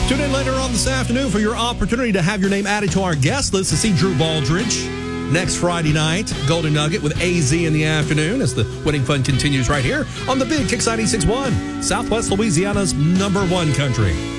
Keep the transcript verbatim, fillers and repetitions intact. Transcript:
Tune in later on this afternoon for your opportunity to have your name added to our guest list to see Drew Baldridge next Friday night. Golden Nugget with A Z in the afternoon as the winning fun continues right here on the Big Kix ninety-six point one, Southwest Louisiana's number one country.